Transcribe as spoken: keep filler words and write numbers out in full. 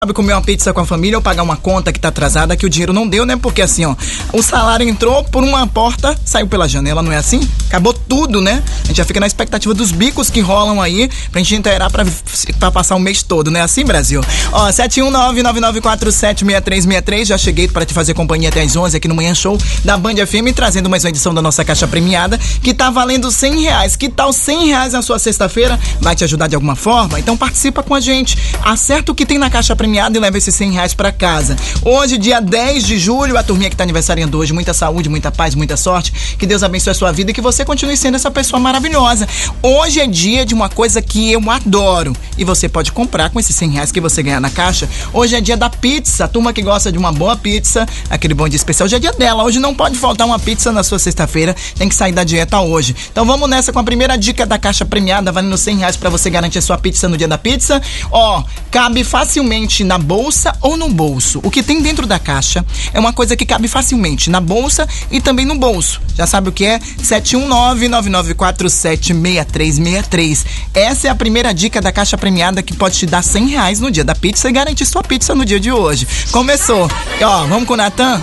Sabe, comer uma pizza com a família ou pagar uma conta que tá atrasada que o dinheiro não deu, né? Porque assim, ó, o salário entrou por uma porta, saiu pela janela, não é assim? Acabou tudo, né? A gente já fica na expectativa dos bicos que rolam aí pra gente inteirar pra, pra passar o mês todo, não é assim, Brasil? Ó, sete um nove, nove nove quatro sete, seis três seis três, já cheguei para te fazer companhia até às onze aqui no Manhã Show da Band F M, trazendo mais uma edição da nossa caixa premiada, que tá valendo cem reais. Que tal cem reais na sua sexta-feira? Vai te ajudar de alguma forma? Então participa com a gente. Acerta o que tem na caixa premiada e leva esses cem reais pra casa. Hoje, dia dez de julho, a turminha que tá aniversariando hoje, muita saúde, muita paz, muita sorte, que Deus abençoe a sua vida e que você continue sendo essa pessoa maravilhosa. Hoje é dia de uma coisa que eu adoro e você pode comprar com esses cem reais que você ganhar na caixa. Hoje é dia da pizza, a turma que gosta de uma boa pizza, aquele bom dia especial, hoje é dia dela. Hoje não pode faltar uma pizza na sua sexta-feira, tem que sair da dieta hoje. Então vamos nessa com a primeira dica da caixa premiada, valendo cem reais pra você garantir a sua pizza no dia da pizza. Ó, cabe facilmente na bolsa ou no bolso. O que tem dentro da caixa é uma coisa que cabe facilmente na bolsa e também no bolso. Já sabe o que é? sete um nove, nove nove quatro sete, seis três seis três. Essa é a primeira dica da caixa premiada que pode te dar cem reais no dia da pizza e garantir sua pizza no dia de hoje. Começou. Ó, vamos com o Natan?